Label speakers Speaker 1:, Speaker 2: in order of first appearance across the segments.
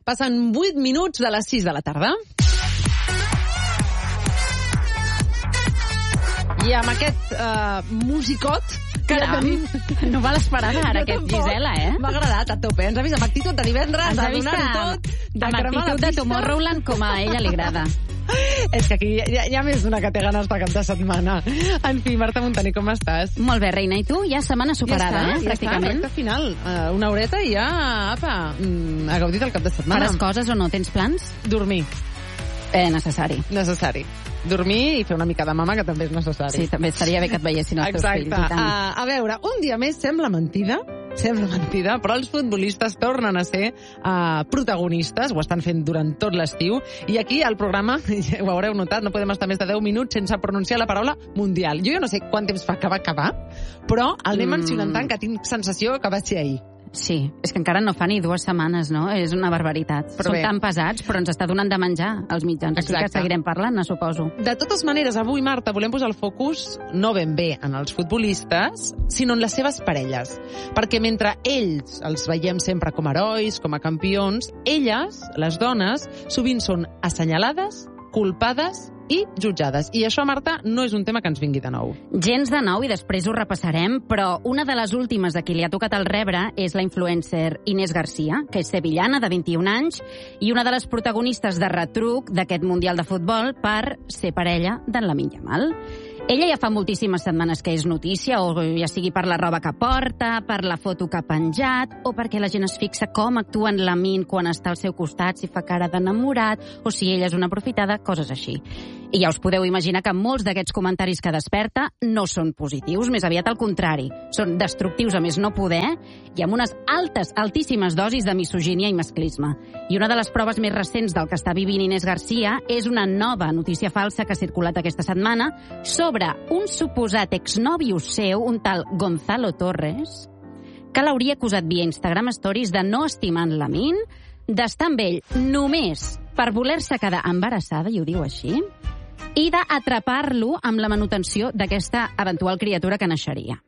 Speaker 1: Passen 8 minuts de les 6 de la tarda. I amb aquest musicot...
Speaker 2: Caram, no me l'esperava ara, aquest Gisela,
Speaker 1: M'ha agradat a tope. Ens ha vist amb actitud de divendres, de donar-ho tot, de
Speaker 2: amb actitud de Tomorrowland, com a ella li agrada.
Speaker 1: És que aquí hi ha més d'una que té ganes de cap de setmana. En fi, Marta Montaner, com estàs?
Speaker 2: Molt bé, reina. I tu? Ja setmana superada, pràcticament.
Speaker 1: Ja està, recte final. Una horeta i ja, a gaudir del cap de setmana.
Speaker 2: Faràs coses o no? Tens plans?
Speaker 1: Dormir.
Speaker 2: Necessari.
Speaker 1: Dormir i fer una mica de mama, que també és necessari.
Speaker 2: Sí, també estaria bé que et veiessin els teus fills.
Speaker 1: Exacte. A veure, un dia més sembla mentida, però els futbolistes tornen a ser protagonistes, ho estan fent durant tot l'estiu, i aquí al programa, ja ho haureu notat, no podem estar més de 10 minuts sense pronunciar la paraula mundial. Jo no sé quant temps fa que va acabar, però el anem mencionant tant que tinc sensació que va ser ahir.
Speaker 2: Sí, és que encara no fa ni 2 setmanes, no? És una barbaritat. Són tan pesats, però ens està donant de menjar als mitjans. Així que seguirem parlant, suposo.
Speaker 1: De totes maneres, avui, Marta, volem posar el focus no ben bé en els futbolistes, sinó en les seves parelles. Perquè mentre ells els veiem sempre com a herois, com a campions, elles, les dones, sovint són assenyalades, culpades i jutjades. I això, Marta, no és un tema que ens vingui de nou.
Speaker 2: Gens de nou, i després ho repassarem, però una de les últimes a qui li ha tocat el rebre és la influencer Inés García, que és sevillana, de 21 anys, i una de les protagonistes de retruc d'aquest Mundial de Futbol per ser parella d'en Lamine Yamal. Ella ja fa moltíssimes setmanes que és notícia, o ja sigui per la roba que porta, per la foto que ha penjat, o perquè la gent es fixa com actua en Lamine quan està al seu costat, si fa cara d'enamorat, o si ella és una aprofitada, coses així. I ja us podeu imaginar que molts d'aquests comentaris que desperta no són positius, més aviat al contrari. Són destructius a més no poder i amb unes altíssimes dosis de misogínia i masclisme. I una de les proves més recents del que està vivint Inés García és una nova notícia falsa que ha circulat aquesta setmana sobre un suposat exnòvio seu, un tal Gonzalo Torres, que l'hauria acusat via Instagram Stories de no estimar en Lamine, d'estar amb ell només per voler-se quedar embarassada, i ho diu així, i d'atrapar-lo amb la manutenció d'aquesta eventual criatura que naixeria.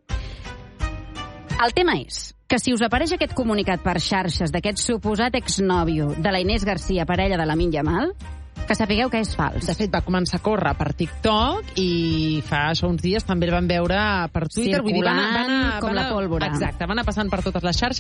Speaker 2: El tema és que si us apareix aquest comunicat per xarxes d'aquest suposat exnòvio de la Inés García, parella de Lamine Yamal, que sapigueu que és fals.
Speaker 1: De fet, va començar a córrer per TikTok i fa això uns dies també el van veure per Twitter.
Speaker 2: Circulant com la pólvora.
Speaker 1: Exacte, van anar passant per totes les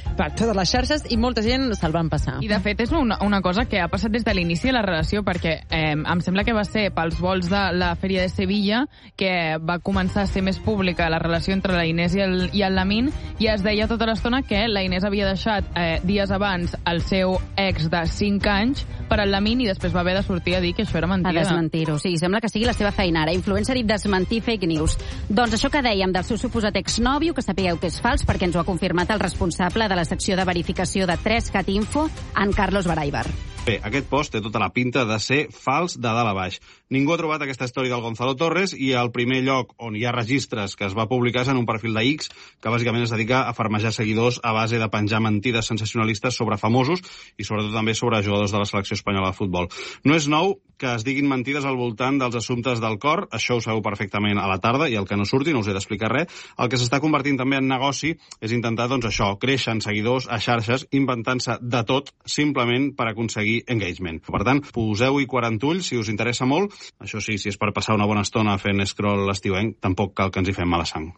Speaker 1: xarxes i molta gent se'l van passar.
Speaker 3: I de fet és una cosa que ha passat des de l'inici de la relació, perquè em sembla que va ser pels vols de la Fèria de Sevilla que va començar a ser més pública la relació entre la Inés i el Lamine, i es deia tota l'estona que la Inés havia deixat dies abans el seu ex de 5 anys per al Lamine i després va haver de sortir a dir que això era mentida.
Speaker 2: A desmentir-ho, sí, sembla que sigui la seva feina ara. Influencer i desmentir fake news. Doncs això que dèiem del seu suposat exnòvio, que sapigueu que és fals perquè ens ho ha confirmat el responsable de la secció de verificació de 3cat Info, en Carlos Baraibar.
Speaker 4: Bé, aquest post té tota la pinta de ser fals de dalt a baix. Ningú ha trobat aquesta història del Gonzalo Torres i el primer lloc on hi ha registres que es va publicar és en un perfil de X que bàsicament es dedica a farmejar seguidors a base de penjar mentides sensacionalistes sobre famosos i sobretot també sobre jugadors de la selecció espanyola de futbol. No és nou que es diguin mentides al voltant dels assumptes del cor, això ho sabeu perfectament a la tarda, i el que no surti no us he d'explicar res. El que s'està convertint també en negoci és intentar, doncs això, créixer en seguidors a xarxes, inventant-se de tot simplement per aconseguir engagement. Per tant, poseu-hi 40 ulls si us interessa molt. Això sí, si és per passar una bona estona fent scroll estiuenc, tampoc cal que ens hi fem mala sang.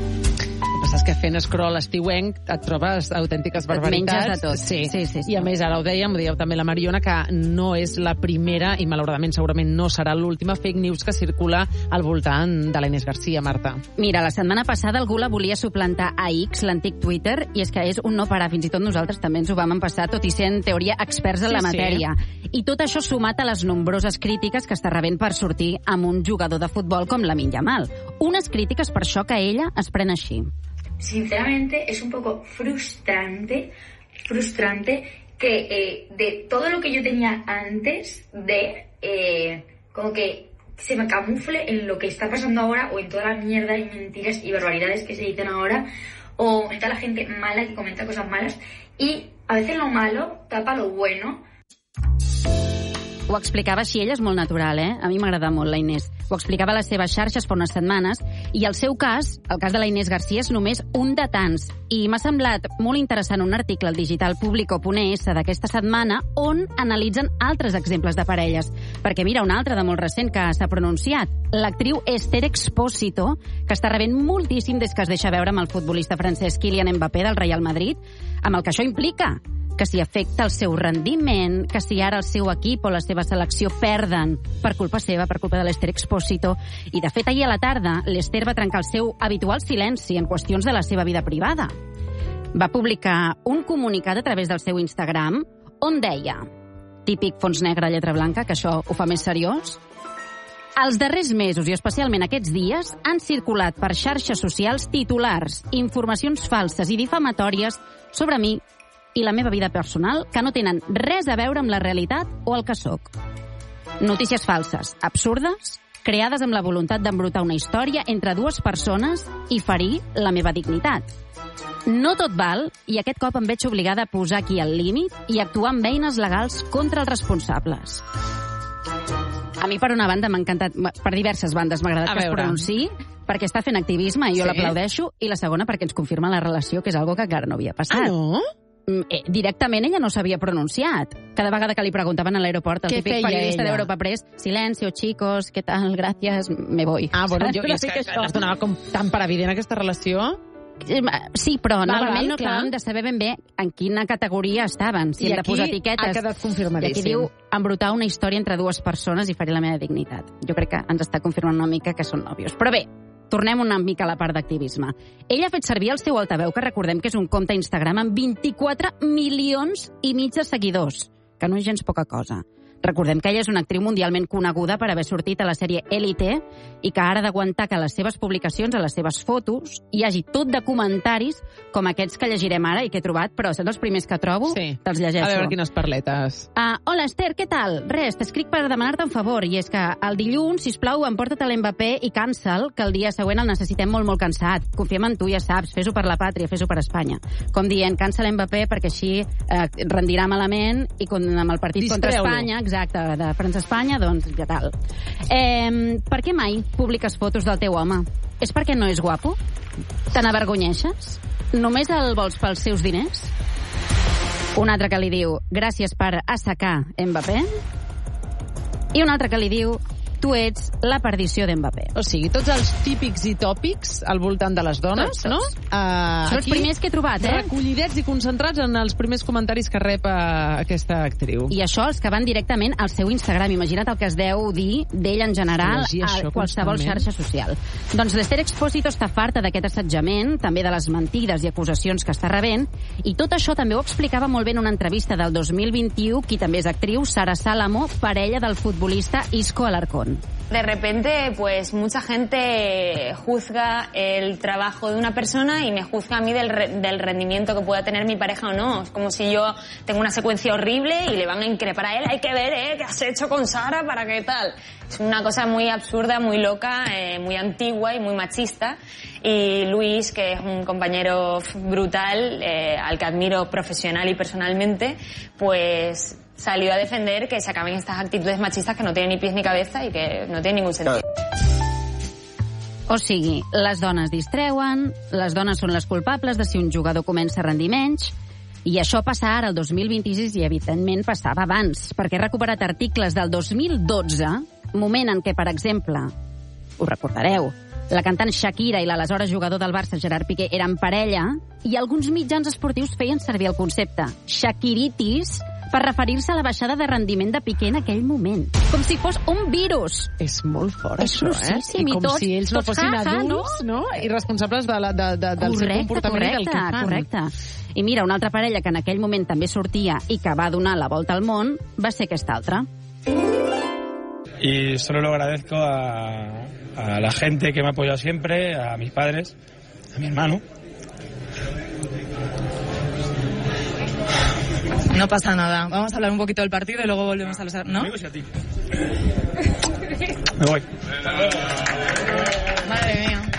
Speaker 1: Saps que fent scroll estiuenc et trobes autèntiques barbaritats.
Speaker 2: Et menges de tot.
Speaker 1: Sí. I a més, ara ho dieu també la Mariona, que no és la primera i malauradament segurament no serà l'última fake news que circula al voltant de la Inés García, Marta.
Speaker 2: Mira, la setmana passada algú la volia suplantar a X, l'antic Twitter, i és que és un no parar. Fins i tot nosaltres també ens ho vam empassar, tot i ser en teoria experts en la matèria. I tot això sumat a les nombroses crítiques que està rebent per sortir amb un jugador de futbol com Lamine Yamal. Unes crítiques per això que ella es pren així.
Speaker 5: Sinceramente es un poco frustrante que de todo lo que yo tenía antes como que se me camufle en lo que está pasando ahora o en toda la mierda y mentiras y barbaridades que se dicen ahora o en toda la gente mala que comenta cosas malas y a veces lo malo tapa lo bueno.
Speaker 2: ho explicava així, ella és molt natural, a mi m'agrada molt la Inés. Ho explicava a les seves xarxes fa unes setmanes, i el seu cas, el cas de la Inés Garcia, és només un de tants. I m'ha semblat molt interessant un article al digital Público.es d'aquesta setmana on analitzen altres exemples de parelles. Perquè mira, un altre de molt recent que s'ha pronunciat, l'actriu Esther Expósito, que està rebent moltíssim des que es deixa veure amb el futbolista francès Kylian Mbappé del Real Madrid, amb el que això implica, que si afecta el seu rendiment, que si ara el seu equip o la seva selecció perden per culpa seva, per culpa de l'Esther Expósito. I, de fet, ahir a la tarda, l'Esther va trencar el seu habitual silenci en qüestions de la seva vida privada. Va publicar un comunicat a través del seu Instagram on deia, típic fons negre, lletra blanca, que això ho fa més seriós, els darrers mesos, i especialment aquests dies, han circulat per xarxes socials titulars, informacions falses i difamatòries sobre mi i la meva vida personal que no tenen res a veure amb la realitat o el que sóc. Notícies falses, absurdes, creades amb la voluntat d'embrutar una història entre dues persones i ferir la meva dignitat. No tot val, i aquest cop em veig obligada a posar aquí el límit i actuar amb eines legals contra els responsables. A mi, per una banda, m'ha encantat, per diverses bandes m'ha agradat que es pronunciï, perquè està fent activisme i jo l'aplaudeixo, i la segona perquè ens confirma la relació, que és algo que encara no havia passat.
Speaker 1: Ah, no?
Speaker 2: Directament ella no s'havia pronunciat. Cada vegada que li preguntaven a l'aeroport, el típic periodista d'Europa Press, silencio, chicos, què tal, gràcies, me voy.
Speaker 1: Ah, bueno, jo és que es donava com tan per evident aquesta relació.
Speaker 2: Sí, però normalment no acabem de saber ben bé en quina categoria estaven, si hem de posar etiquetes.
Speaker 1: I aquí ha quedat confirmadíssim.
Speaker 2: I aquí diu embrutar una història entre dues persones i ferir la meva dignitat. Jo crec que ens està confirmant una mica que són nòvios. Però bé, tornem una mica a la part d'activisme. Ella ha fet servir el seu altaveu, que recordem que és un compte Instagram amb 24 milions i mig de seguidors, que no és gens poca cosa. Recordem que ella és una actriu mundialment coneguda per haver sortit a la sèrie Élite i que ara ha d'aguantar que a les seves publicacions, a les seves fotos, hi hagi tot de comentaris com aquests que llegirem ara i que he trobat, però són els primers que trobo, te'ls llegeixo.
Speaker 1: A veure quines parletes.
Speaker 2: Hola, Esther, què tal? Res, t'escric per demanar-te un favor, i és que el dilluns, sisplau, emporta't l'Mbappé i cancel, que el dia següent el necessitem molt, molt cansat. Confiem en tu, ja saps, fes-ho per la pàtria, fes-ho per Espanya. Com dient, cancel l'Mbappé perquè així rendirà malament i amb el partit contra Espanya, exacte, de França-Espanya, doncs ja tal. Per què mai publiques fotos del teu home? És perquè no és guapo? Te n'avergonyeixes? Només el vols pels seus diners? Un altre que li diu, gràcies per assecar Mbappé. I un altre que li diu, tu ets la perdició d'Mbappé.
Speaker 1: O sigui, tots els típics i tòpics al voltant de les dones, tots. No?
Speaker 2: Són els primers que he trobat,
Speaker 1: recollidets i concentrats en els primers comentaris que rep aquesta actriu.
Speaker 2: I això, els que van directament al seu Instagram. Imagina't el que es deu dir d'ell en general a qualsevol xarxa social. Doncs l'Esther Expósito està farta d'aquest assetjament, també de les mentides i acusacions que està rebent, i tot això també ho explicava molt bé en una entrevista del 2021, qui també és actriu, Sara Salamo, parella del futbolista Isco Alarcón.
Speaker 6: De repente, pues mucha gente juzga el trabajo de una persona y me juzga a mí del rendimiento que pueda tener mi pareja o no. Es como si yo tengo una secuencia horrible y le van a increpar a él. Hay que ver, ¿qué has hecho con Sara para qué tal? Es una cosa muy absurda, muy loca, muy antigua y muy machista. Y Luis, que es un compañero brutal, al que admiro profesional y personalmente, pues salió a defender que se acaben estas actitudes machistas que no tienen ni pies ni cabeza i que no tenen ningú sentit.
Speaker 2: O sigui, les dones distreuen, les dones són les culpables de si un jugador comença a rendir menys, i això passa ara, el 2026, i evidentment passava abans, perquè he recuperat articles del 2012, moment en què, per exemple, us recordareu, la cantant Shakira i l'aleshores jugador del Barça, Gerard Piqué, eren parella, i alguns mitjans esportius feien servir el concepte Shakiritis per referir-se a la baixada de rendiment de Piqué en aquell moment. Com si fos un virus.
Speaker 1: És molt fort,
Speaker 2: és
Speaker 1: això,
Speaker 2: I
Speaker 1: com
Speaker 2: tots,
Speaker 1: si ells no fossin adults, no? I responsables del seu comportament i del que fan.
Speaker 2: Correcte. I mira, una altra parella que en aquell moment també sortia i que va donar la volta al món va ser aquesta altra.
Speaker 7: Y solo lo agradezco a la gente que me ha apoyado siempre, a mis padres, a mi hermano.
Speaker 8: No pasa nada. Vamos a hablar un poquito del partido y luego volvemos a los... ¿No?
Speaker 7: Amigos y a ti. Me voy.
Speaker 8: Madre mía.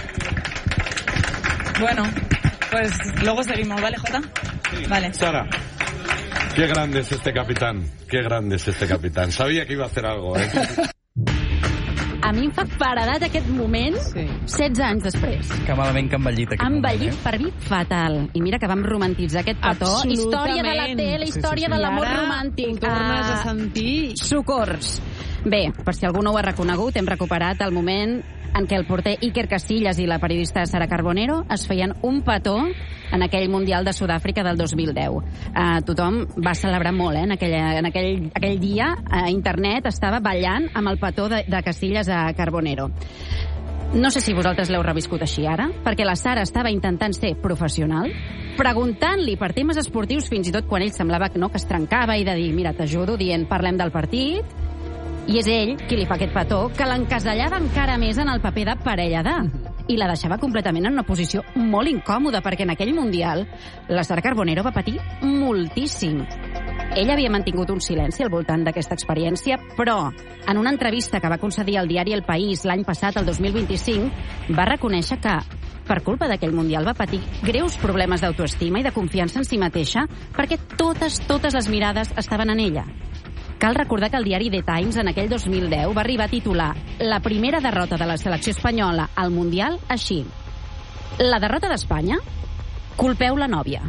Speaker 8: Bueno, pues luego seguimos, ¿vale, Jota?
Speaker 7: Sí.
Speaker 8: Vale.
Speaker 7: Sara,
Speaker 9: Qué grande es este capitán. Qué grande es este capitán. Sabía que iba a hacer algo, ¿eh?
Speaker 2: A mi em fa paredat aquest moment 16 anys després.
Speaker 10: Que malament que ha envellit aquest moment.
Speaker 2: Envellit per mi fatal. I mira que vam romantitzar aquest petó. Història de la tele, història de l'amor romàntic.
Speaker 1: Ho tornes a sentir.
Speaker 2: Socors. Bé, per si algú no ho ha reconegut, hem recuperat el moment en què el porter Iker Casillas i la periodista Sara Carbonero es feien un petó en aquell Mundial de Sud-àfrica del 2010. Tothom va celebrar molt, en aquell dia a internet estava ballant amb el petó de Casillas a Carbonero. No sé si vosaltres l'heu reviscut així ara, perquè la Sara estava intentant ser professional, preguntant-li per temes esportius fins i tot quan ell semblava que es trencava i de dir, mira, t'ajudo, dient, parlem del partit. I és ell qui li fa aquest petó, que l'encasellava encara més en el paper de parella d'A. I la deixava completament en una posició molt incòmoda, perquè en aquell Mundial la Sara Carbonero va patir moltíssim. Ella havia mantingut un silenci al voltant d'aquesta experiència, però en una entrevista que va concedir al diari El País l'any passat, el 2025, va reconèixer que per culpa d'aquell Mundial va patir greus problemes d'autoestima i de confiança en si mateixa, perquè totes les mirades estaven en ella. Cal recordar que el diari The Times en aquell 2010 va arribar a titular la primera derrota de la selecció espanyola al Mundial així: la derrota d'Espanya? Culpeu la nòvia.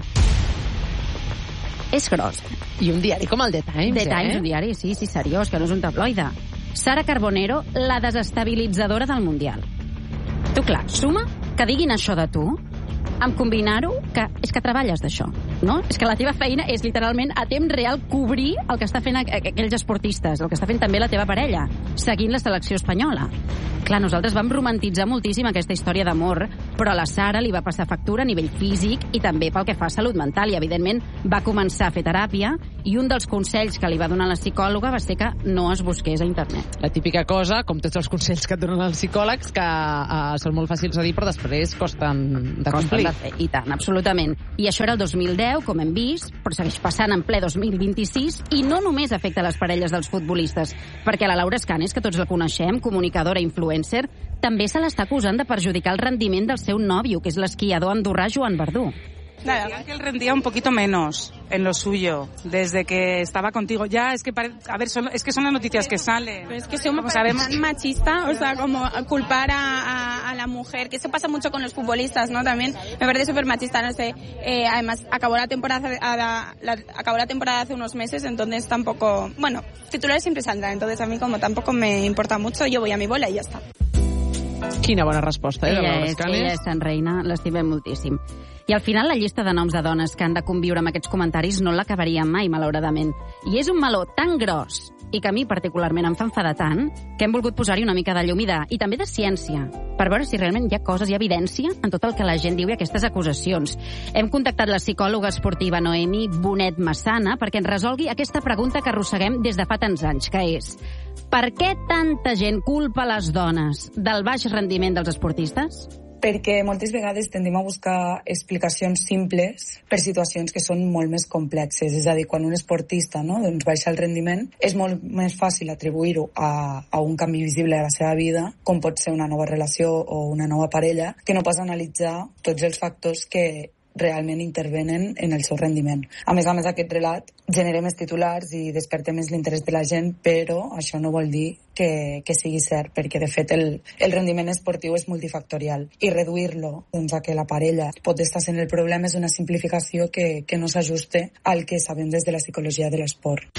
Speaker 2: És gros.
Speaker 1: I un diari com el The Times,
Speaker 2: The Times, un diari, sí, seriós, que no és un tabloide. Sara Carbonero, la desestabilitzadora del Mundial. Tu, clar, suma que diguin això de tu, amb combinar-ho, que és que treballes d'això, no? És que la teva feina és literalment a temps real cobrir el que està fent aquells esportistes, el que està fent també la teva parella, seguint la selecció espanyola. Clar, nosaltres vam romantitzar moltíssim aquesta història d'amor, però a la Sara li va passar factura a nivell físic i també pel que fa a salut mental, i evidentment va començar a fer teràpia, i un dels consells que li va donar la psicòloga va ser que no es busqués a internet.
Speaker 1: La típica cosa, com tots els consells que et donen els psicòlegs, que són molt fàcils de dir, però després costen de complir.
Speaker 2: I tant, absolutament. I això era el 2010, com hem vist, però segueix passant en ple 2026, i no només afecta les parelles dels futbolistes, perquè la Laura Escanes, que tots la coneixem, comunicadora i influencer, també se l'està acusant de perjudicar el rendiment del seu nòvio, que és l'esquiador andorrà Joan Verdú.
Speaker 11: Nada, que él rendía un poquito menos en lo suyo desde que estaba contigo. Ya, es que, es que son las noticias que salen.
Speaker 12: Pero es que soy más machista, o sea, como culpar a la mujer, que eso pasa mucho con los futbolistas, ¿no? También me parece súper machista, no sé. Además, acabó la temporada hace unos meses, entonces tampoco... Bueno, titulares siempre saldrán, entonces a mí como tampoco me importa mucho, yo voy a mi bola y ya está.
Speaker 1: Quina bona resposta, de Laura Escanes.
Speaker 2: Ella és Sant Reina, l'estimem moltíssim. I al final la llista de noms de dones que han de conviure amb aquests comentaris no l'acabaríem mai, malauradament. I és un meló tan gros i que a mi particularment em fa enfadar tant que hem volgut posar-hi una mica de llum i també de ciència, per veure si realment hi ha coses, hi ha evidència en tot el que la gent diu i aquestes acusacions. Hem contactat la psicòloga esportiva Noemi Bonet Massana perquè ens resolgui aquesta pregunta que arrosseguem des de fa tants anys, que és: per què tanta gent culpa les dones del baix rendiment dels esportistes?
Speaker 13: Perquè moltes vegades tendim a buscar explicacions simples per situacions que són molt més complexes. És a dir, quan un esportista baixa el rendiment, és molt més fàcil atribuir-ho a un canvi visible a la seva vida, com pot ser una nova relació o una nova parella, que no pas analitzar tots els factors que realment intervenen en el seu rendiment. A més, aquest relat genera més titulars i desperta més l'interès de la gent, però això no vol dir que sigui cert, perquè de fet el rendiment esportiu és multifactorial i reduir-lo a que la parella pot estar sent el problema és una simplificació que no s'ajuste al que sabem des de la psicologia de l'esport.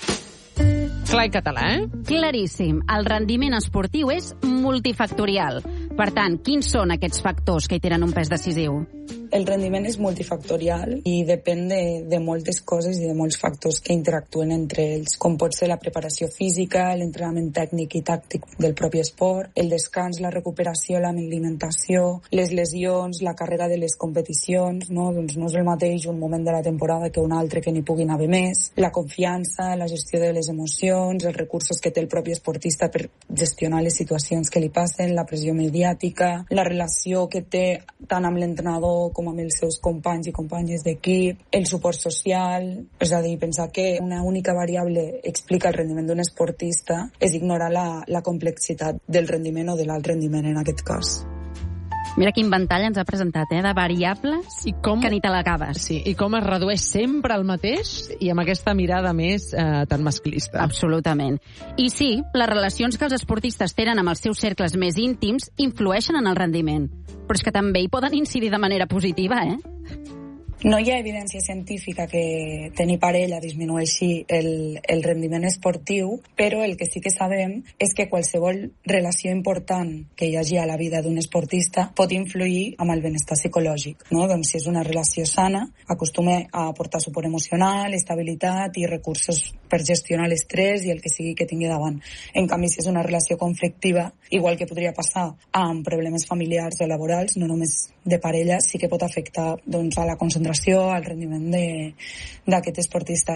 Speaker 1: Clar i català,
Speaker 2: Claríssim. El rendiment esportiu és multifactorial. Per tant, quins són aquests factors que hi tenen un pes decisiu?
Speaker 13: El rendiment és multifactorial i depèn de moltes coses i de molts factors que interactuen entre ells, com pot ser la preparació física, l'entrenament tècnic i tàctic del propi esport, el descans, la recuperació, l'alimentació, les lesions, la càrrega de les competicions, no és el mateix un moment de la temporada que un altre que n'hi puguin haver més, la confiança, la gestió de les emocions, els recursos que té el propi esportista per gestionar les situacions que li passen, la pressió mediàtica, la relació que té tant amb l'entrenador com amb els seus companys i companyes d'equip, el suport social. És a dir, pensar que una única variable explica el rendiment d'un esportista és ignorar la complexitat del rendiment o de l'alt rendiment en aquest cas.
Speaker 2: Mira quin ventall ens ha presentat, de variables que ni te l'acabes.
Speaker 1: Sí, i com es redueix sempre el mateix i amb aquesta mirada més tan masclista.
Speaker 2: Absolutament. I sí, les relacions que els esportistes tenen amb els seus cercles més íntims influeixen en el rendiment. Però és que també hi poden incidir de manera positiva,
Speaker 13: No hi ha evidència científica que tenir parella disminueixi el rendiment esportiu, però el que sí que sabem és que qualsevol relació important que hi hagi a la vida d'un esportista pot influir amb el benestar psicològic, no? Doncs si és una relació sana, acostuma a aportar suport emocional, estabilitat i recursos per gestionar l'estrès i el que sigui que tingui davant. En canvi, si és una relació conflictiva, igual que podria passar amb problemes familiars o laborals, no només de parella, sí que pot afectar doncs, a la concentració, al rendiment d'aquest esportista.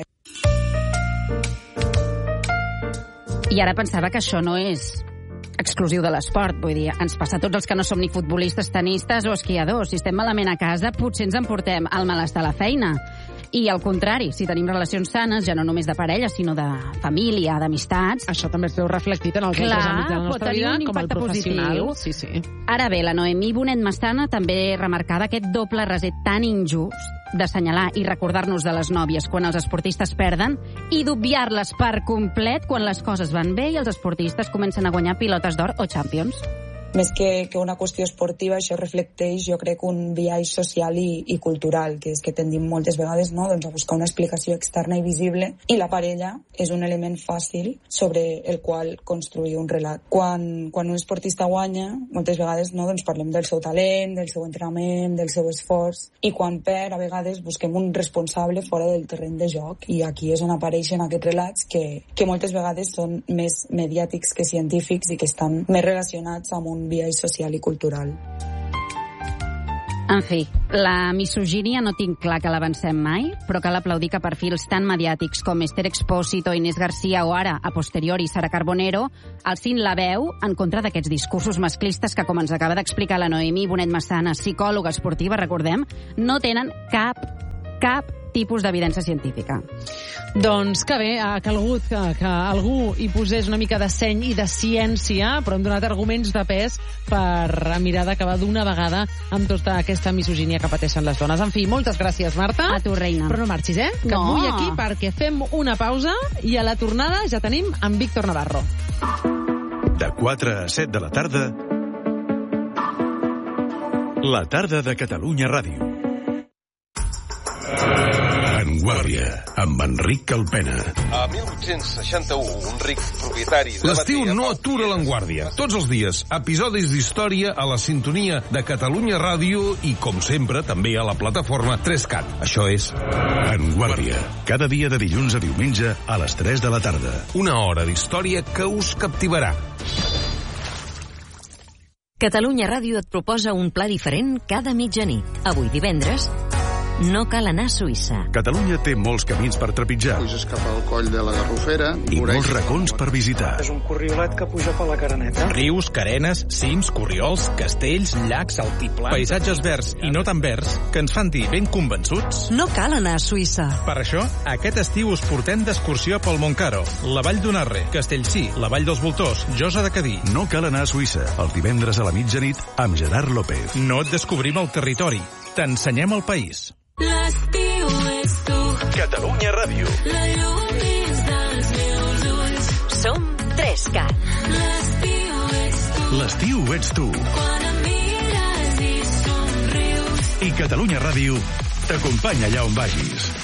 Speaker 2: I ara pensava que això no és exclusiu de l'esport, vull dir, ens passa a tots els que no som ni futbolistes, tenistes o esquiadors. Si estem malament a casa, potser ens emportem el malestar a la feina. I al contrari, si tenim relacions sanes, ja no només de parella, sinó de família, d'amistats...
Speaker 1: Això també es veu reflectit en els altres àmbits de la nostra vida, com el professional. Sí, sí.
Speaker 2: Ara bé, la Noemí Bonet Massana també remarcava aquest doble reset tan injust d'assenyalar i recordar-nos de les nòvies quan els esportistes perden i d'obviar-les per complet quan les coses van bé i els esportistes comencen a guanyar pilotes d'or o Champions.
Speaker 13: Més que una qüestió esportiva, això reflecteix, jo crec, un biaix social i cultural, que és que tendim moltes vegades, no?, doncs a buscar una explicació externa i visible, i la parella és un element fàcil sobre el qual construir un relat. Quan un esportista guanya, moltes vegades, no?, doncs parlem del seu talent, del seu entrenament, del seu esforç, i quan perd, a vegades busquem un responsable fora del terreny de joc, i aquí és on apareixen aquests relats que moltes vegades són més mediàtics que científics i que estan més relacionats amb un biaix social i cultural.
Speaker 2: En fi, la misogínia no tinc clar que l'avancem mai, però cal aplaudir que perfils tan mediàtics com Esther Expósito, Inés García o ara, a posteriori, Sara Carbonero, alcin la veu en contra d'aquests discursos masclistes que, com ens acaba d'explicar la Noemí Bonet Massana, psicòloga esportiva, recordem, no tenen cap tipus d'evidència científica.
Speaker 1: Doncs que bé, ha calgut que algú hi posés una mica de seny i de ciència, però hem donat arguments de pes per mirar d'acabar d'una vegada amb tota aquesta misogínia que pateixen les dones. En fi, moltes gràcies, Marta.
Speaker 2: A tu, reina.
Speaker 1: Però no marxis, que
Speaker 2: no.
Speaker 1: Vull aquí perquè fem una pausa i a la tornada ja tenim en Víctor Navarro.
Speaker 10: De 4 a 7 de la tarda, la tarda de Catalunya Ràdio. En Guàrdia, amb Enric Calpena.
Speaker 14: A 1861, un ric propietari...
Speaker 15: L'estiu no atura l'Enguàrdia. Tots els dies, episodis d'història a la sintonia de Catalunya Ràdio i, com sempre, també a la plataforma 3CAT. Això és
Speaker 10: En Guàrdia. Cada dia de dilluns a diumenge a les 3 de la tarda.
Speaker 15: Una hora d'història que us captivarà.
Speaker 16: Catalunya Ràdio et proposa un pla diferent cada mitjanit. Avui divendres... No cal anar a Suïssa.
Speaker 10: Catalunya té molts camins per trepitjar.
Speaker 17: Puges cap al coll de la Garrofera.
Speaker 10: I molts racons per visitar.
Speaker 18: És un corriolet que puja per la Caraneta.
Speaker 19: Rius, carenes, cims, corriols, castells, llacs, altiplans... Paisatges verds i no tan verds que ens fan dir ben convençuts...
Speaker 16: No cal anar a Suïssa.
Speaker 19: Per això, aquest estiu us portem d'excursió pel Montcaro, la Vall d'Unarre, Castellcí, la Vall dels Voltors, Josa de Cadí.
Speaker 10: No cal anar a Suïssa. Els divendres a la mitjanit amb Gerard López.
Speaker 19: No et descobrim el territori. T'ensenyem el país.
Speaker 20: L'estiu és tu.
Speaker 10: Catalunya Ràdio.
Speaker 20: La llum dins dels meus ulls.
Speaker 16: Som 3CAT.
Speaker 20: L'estiu és tu.
Speaker 10: L'estiu ets tu.
Speaker 20: Quan em mires i somrius.
Speaker 10: I Catalunya Ràdio t'acompanya allà on vagis.